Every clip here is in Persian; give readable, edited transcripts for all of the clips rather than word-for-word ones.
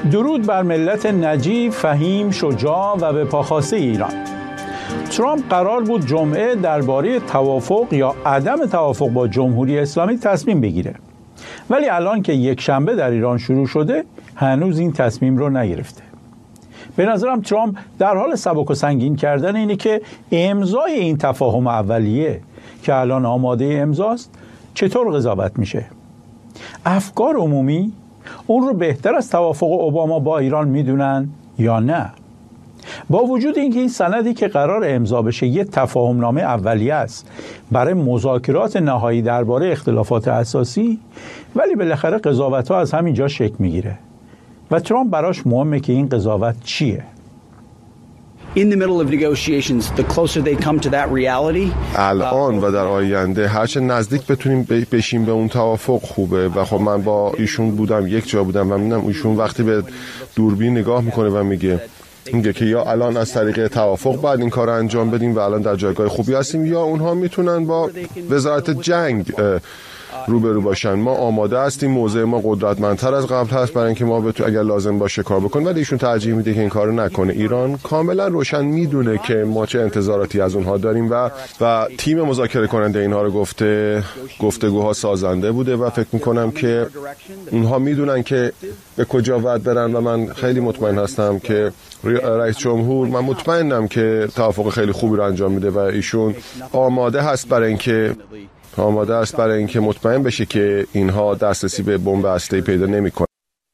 درود بر ملت نجیب، فهیم، شجاع و به پاخاسته ایران. ترامپ قرار بود جمعه درباره توافق یا عدم توافق با جمهوری اسلامی تصمیم بگیره، ولی الان که یک شنبه در ایران شروع شده هنوز این تصمیم رو نگرفته. به نظرم ترامپ در حال سبک و سنگین کردن اینه که امضای این تفاهم اولیه که الان آماده امضاست چطور قضاوت میشه. افکار عمومی اون رو بهتر از توافق اوباما با ایران میدونن یا نه؟ با وجود اینکه این سندی که قرار امضا بشه یه تفاهم نامه اولیه است برای مذاکرات نهایی درباره اختلافات اساسی، ولی بالاخره قضاوت‌ها از همینجا شکل میگیره و ترامپ براش مهمه که این قضاوت چیه. In the middle of negotiations, the closer they come to that reality. الان و در آینده هرچه نزدیک بتونیم بشیم به اون توافق خوبه. و خب من با ایشون بودم، یک جا بودم و می‌بینم ایشون وقتی به دوربین نگاه میکنه و میگه که یا الان از طریق توافق باید این کار انجام بدیم و الان در جایگاه خوبی هستیم، یا اونها میتونن با وزارت جنگ روبرو باشن. ما آماده هستیم، موضع ما قدرتمندتر از قبل هست برای اینکه ما اگر لازم باشه کار بکنیم، ولی ایشون ترجیح میده که این کارو نکنه. ایران کاملا روشن میدونه که ما چه انتظاراتی از اونها داریم و تیم مذاکره کننده اینها رو گفتگوها سازنده بوده و فکر میکنم که اونها میدونن که به کجا باید برن و من خیلی مطمئن هستم که رئیس جمهور، من مطمئنم که توافق خیلی خوبی رو انجام میده و ایشون آماده هست برای اینکه مطمئن بشه که اینها دسترسی به بمب هسته‌ای پیدا نمی‌کنن.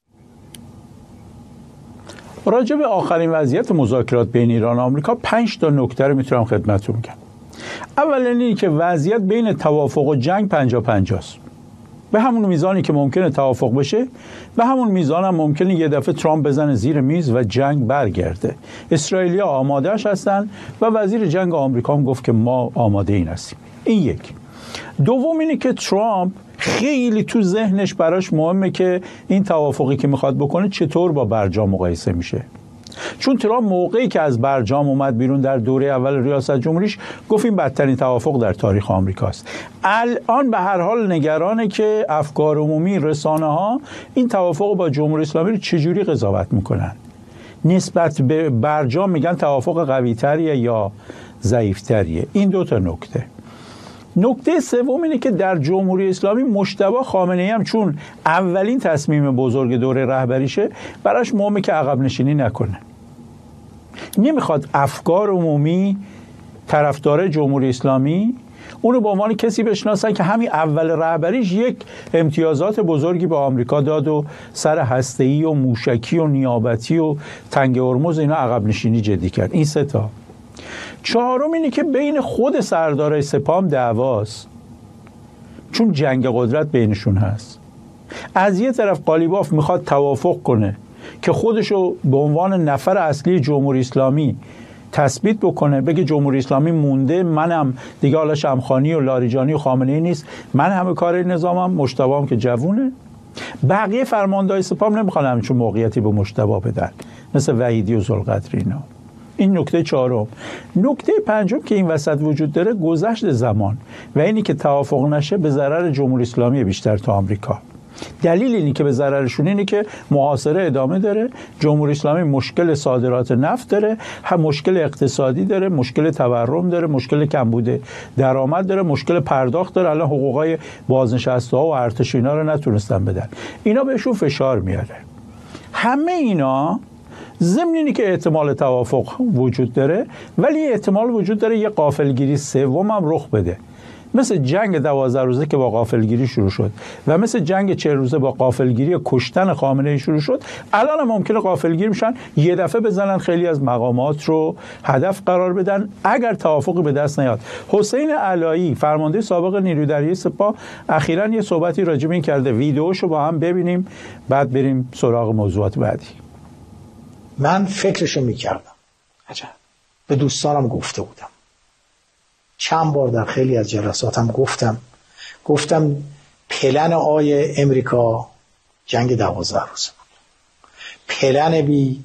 راجع به آخرین وضعیت مذاکرات بین ایران و آمریکا 5 تا نکته رو میتونم خدمتتون بگم. اولا اینه که وضعیت بین توافق و جنگ 50-50 است. به همون میزانی که ممکنه توافق بشه، به همون میزان هم ممکنه یه دفعه ترامپ بزنه زیر میز و جنگ برگرده. اسرائیلی‌ها آماده‌اش هستن و وزیر جنگ آمریکا هم گفت که ما آماده این هستیم. این یک. دوم اینه که ترامپ خیلی تو ذهنش براش مهمه که این توافقی که میخواد بکنه چطور با برجام مقایسه میشه. چون ترامپ موقعی که از برجام اومد بیرون در دوره اول ریاست جمهوریش گفت این بدترین توافق در تاریخ آمریکاست. الان به هر حال نگرانه که افکار عمومی، رسانه ها این توافق با جمهوری اسلامی رو چجوری قضاوت میکنن. نسبت به برجام میگن توافق قوی‌تریه یا ضعیف‌تریه. این دو تا نکته. نکته سوم اینه که در جمهوری اسلامی مجتبی خامنه‌ای هم چون اولین تصمیم بزرگ دوره رهبریشه براش مهمه که عقب نشینی نکنه. نمیخواد افکار عمومی طرفدار جمهوری اسلامی اونو به عنوان کسی بشناسن که همین اول رهبریش یک امتیازات بزرگی به آمریکا داد و سر هسته‌ای و موشکی و نیابتی و تنگ هرمز اینا عقب نشینی جدی کرد. این سه تا. چهارم اینه که بین خود سردارای سپاه دعواست، چون جنگ قدرت بینشون هست. از یه طرف قالیباف میخواد توافق کنه که خودشو به عنوان نفر اصلی جمهوری اسلامی تثبیت بکنه، بگه جمهوری اسلامی مونده، منم دیگه، حالا شمخانی و لاریجانی و خامنه‌ای نیست، من همه کار نظامم، مجتبی که جوونه. بقیه فرماندهای سپاه نمیخوان همچون موقعیتی به مجتبی بدن، مثل وحیدی و ذوالقدری اینا. این نکته چهارم. نکته پنجم که این وسط وجود داره گذشت زمان و اینی که توافق نشه به ضرر جمهوری اسلامی بیشتر تا آمریکا. دلیل اینی که به ضررشون اینه که محاصره ادامه داره، جمهوری اسلامی مشکل صادرات نفت داره، هم مشکل اقتصادی داره، مشکل تورم داره، مشکل کمبود درآمد داره، مشکل پرداخت داره. الان حقوقای بازنشسته ها و ارتش اینا رو نتونستن بدن. اینا بهشون فشار میاره. همه اینا ضمن اینی که احتمال توافق وجود داره، ولی احتمال وجود داره یه غافلگیری سوم هم رخ بده، مثل جنگ 12 روزه که با غافلگیری شروع شد و مثل جنگ 40 روزه با غافلگیری کشتن خامنه‌ای شروع شد. الان هم ممکنه غافلگیر میشن، یه دفعه بزنن خیلی از مقامات رو هدف قرار بدن اگر توافقی به دست نیاد. حسین علایی فرمانده سابق نیروی دریایی سپاه اخیراً یه صحبتی راجع به این کرده، ویدیوشو با هم ببینیم بعد بریم سراغ موضوعات بعدی. من فکرشو میکردم، به دوستانم گفته بودم، چند بار در خیلی از جلساتم گفتم پلن آی امریکا جنگ 12 روزه بود، پلن بی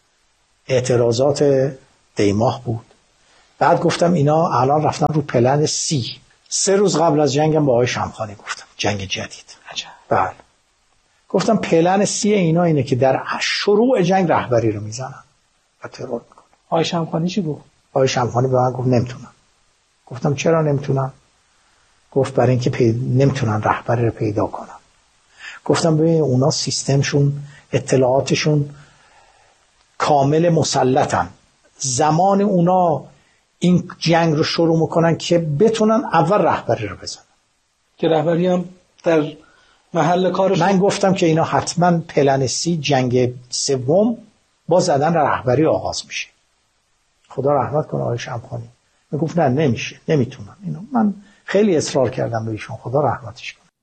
اعتراضات دیماه بود. بعد گفتم اینا الان رفتن رو پلن سی. 3 روز قبل از جنگم با آقای شمخانی گفتم جنگ جدید. بله گفتم پلن سی اینا اینه که در شروع جنگ رهبری رو میزنن و ترور میکنن. آقای شمخانی چی گفت؟ آقای شمخانی به من گفت نمیتونم. گفتم چرا نمیتونم؟ گفت برای اینکه نمیتونن رهبری رو پیدا کنن. گفتم ببین اونا سیستمشون اطلاعاتشون کامل مسلطن، زمان اونا این جنگ رو شروع میکنن که بتونن اول رهبری رو بزنن، که رهبری هم در محل کارش. من گفتم که اینا حتما پلن سی جنگ سوم با زدن رهبری آغاز میشه. خدا رحمت کنه آقای شمخانی میگفت نه نمیشه، نمیتونن اینو. من خیلی اصرار کردم به ایشون، خدا رحمتش کنه.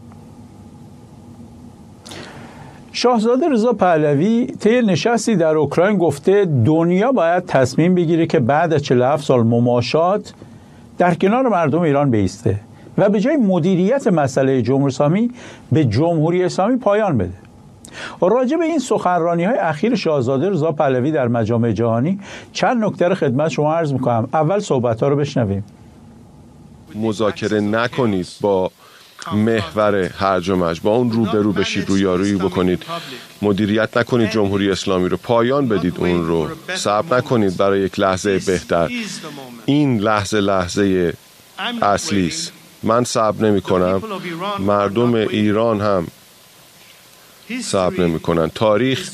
شاهزاده رضا پهلوی طی نشستی در اوکراین گفته دنیا باید تصمیم بگیره که بعد از 47 سال مماشات در کنار مردم ایران بایسته و به جای مدیریت مسئله جمهوری اسلامی به جمهوری اسلامی پایان بده. راجع به این سخنرانی‌های اخیر شاهزاده رضا پهلوی در مجامع جهانی چند نکته رو خدمت شما عرض می‌کنم. اول صحبت‌ها رو بشنویم. مذاکره نکنید با محور هرج و مرج، با اون رو بشید، رویارویی بکنید، مدیریت نکنید جمهوری اسلامی رو، پایان بدید اون رو، صبر نکنید برای یک لحظه بهتر. این لحظه اصلی است. من صبر نمی کنم، مردم ایران هم صبر نمی کنن. تاریخ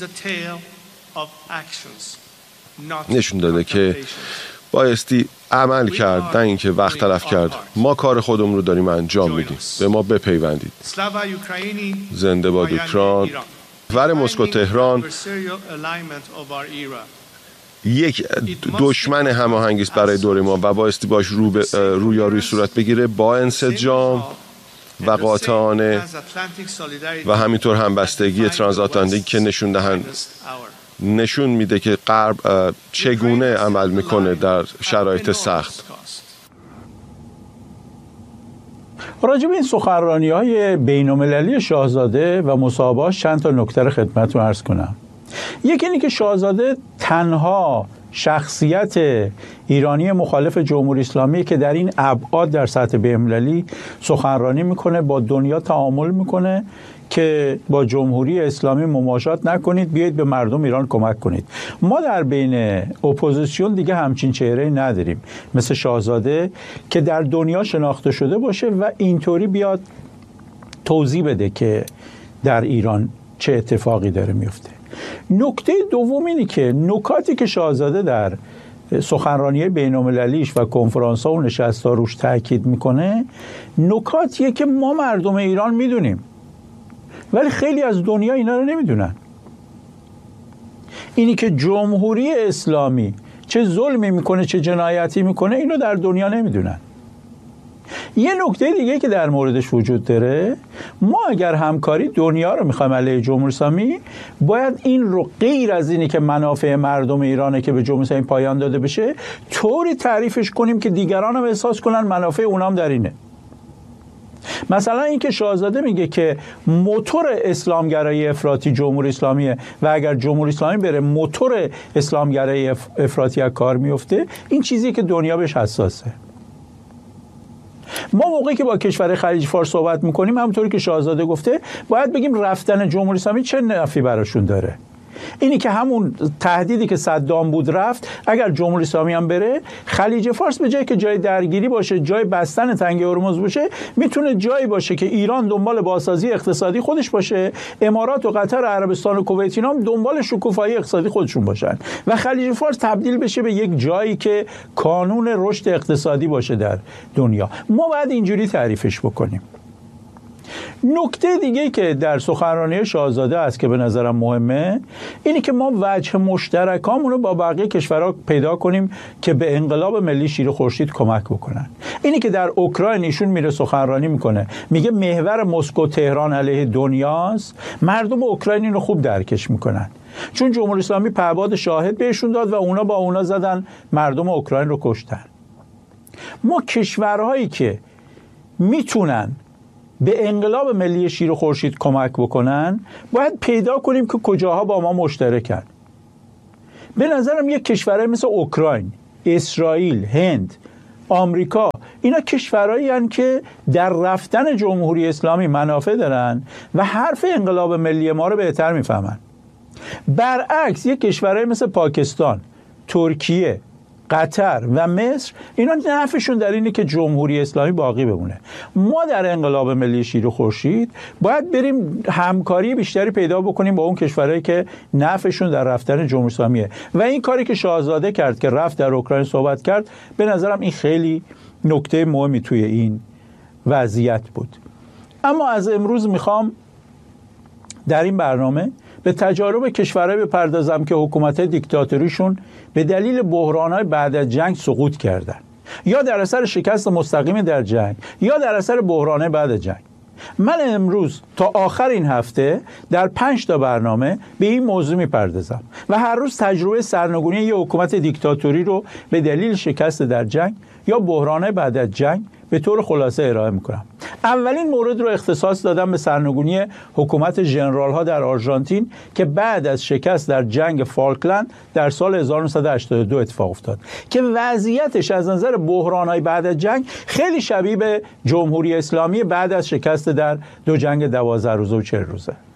نشون داده که بایستی عمل کرد، نه اینکه وقت تلف کرد. ما کار خودمون رو داریم انجام میدیم، به ما بپیوندید. زنده باد اوکراین. ور مسکو تهران یک دشمن هماهنگی است برای دوره ما و بایستی باش رویارویی صورت بگیره با انسجام و قاطعانه و همینطور همبستگی ترانزاتلانتیک که نشون میده که غرب چگونه عمل میکنه در شرایط سخت. راجع به این سخنرانی‌های بین‌المللی شاهزاده و مصاحبه‌اش چند تا نکته رو خدمتتون عرض کنم. یکی اینه که شاهزاده تنها شخصیت ایرانی مخالف جمهوری اسلامی که در این ابعاد در سطح بین‌المللی سخنرانی میکنه، با دنیا تعامل میکنه که با جمهوری اسلامی مماشات نکنید، بیایید به مردم ایران کمک کنید. ما در بین اپوزیسیون دیگه همچین چهره‌ای نداریم مثل شاهزاده که در دنیا شناخته شده باشه و اینطوری بیاد توضیح بده که در ایران چه اتفاقی داره میفته. نکته دوم اینه که نکاتی که شاهزاده در سخنرانی بین‌المللیش و کنفرانس‌ها و نشست‌ها روش تاکید میکنه نکاتیه که ما مردم ایران میدونیم ولی خیلی از دنیا اینا رو نمیدونن. اینی که جمهوری اسلامی چه ظلمی میکنه، چه جنایتی میکنه، اینو در دنیا نمیدونن. یه نکته دیگه که در موردش وجود داره، ما اگر همکاری دنیا رو میخوایم علیه جمهوری اسلامی، باید این رو غیر از اینی که منافع مردم ایرانه که به جمهوری اسلامی پایان داده بشه، طوری تعریفش کنیم که دیگران هم احساس کنن منافع اونام در اینه. مثلا این که شاهزاده میگه که موتور اسلامگرایی افراطی جمهوری اسلامیه و اگر جمهوری اسلامی بره موتور اسلامگرایی افراطی از کار میفته، این چیزی که دنیا بهش حساسه. ما موقعی که با کشور خلیج فارس صحبت میکنیم، همونطوری که شاهزاده گفته، باید بگیم رفتن جمهوری اسلامی چه نفعی براشون داره. اینی که همون تهدیدی که صدام بود رفت، اگر جمهوری اسلامی هم بره، خلیج فارس به جای که جای درگیری باشه، جای بستن تنگه هرمز باشه، میتونه جایی باشه که ایران دنبال بازسازی اقتصادی خودش باشه، امارات و قطر، عربستان و کویت اینا هم دنبال شکوفایی اقتصادی خودشون باشن و خلیج فارس تبدیل بشه به یک جایی که کانون رشد اقتصادی باشه در دنیا. ما باید اینجوری تعریفش بکنیم. نکته دیگه که در سخنرانی شاهزاده است که به نظرم مهمه، اینی که ما وجه مشترکامون رو با بقیه کشورها پیدا کنیم که به انقلاب ملی شیر خورشید کمک بکنن. اینی که در اوکراین ایشون میره سخنرانی میکنه، میگه محور مسکو تهران علیه دنیاست، مردم اوکراین اینو خوب درکش میکنن، چون جمهوری اسلامی پهباد شاهد بهشون داد و اونا با اونا زدن، مردم اوکراین رو کشتن. ما کشورهایی که میتونن به انقلاب ملی شیر خورشید کمک بکنن، باید پیدا کنیم که کجاها با ما مشترکن. به نظرم یک کشورهای مثل اوکراین، اسرائیل، هند، آمریکا اینا کشورهایی هستند که در رفتن جمهوری اسلامی منافع دارن و حرف انقلاب ملی ما رو بهتر میفهمن. برعکس یک کشورهای مثل پاکستان، ترکیه، قطر و مصر، اینا نفعشون در اینه که جمهوری اسلامی باقی بمونه. ما در انقلاب ملی شیر و خورشید باید بریم همکاری بیشتری پیدا بکنیم با اون کشورهایی که نفعشون در رفتن جمهوری اسلامیه و این کاری که شاهزاده کرد که رفت در اوکراین صحبت کرد، به نظرم این خیلی نکته مهمی توی این وضعیت بود. اما از امروز میخوام در این برنامه به تجارب کشورهایی بپردازم که حکومت دیکتاتوریشون به دلیل بحران‌های بعد از جنگ سقوط کردن، یا در اثر شکست مستقیم در جنگ یا در اثر بحران‌های بعد از جنگ. من امروز تا آخر این هفته در 5 تا برنامه به این موضوع میپردازم و هر روز تجربه سرنگونی یک حکومت دیکتاتوری رو به دلیل شکست در جنگ یا بحران‌های بعد از جنگ به طور خلاصه ارائه میکنم. اولین مورد رو اختصاص دادم به سرنگونی حکومت ژنرال‌ها در آرژانتین که بعد از شکست در جنگ فالکلند در سال 1982 اتفاق افتاد که وضعیتش از نظر بحران‌های بعد از جنگ خیلی شبیه به جمهوری اسلامی بعد از شکست در 2 جنگ 12 روزه و 40 روزه.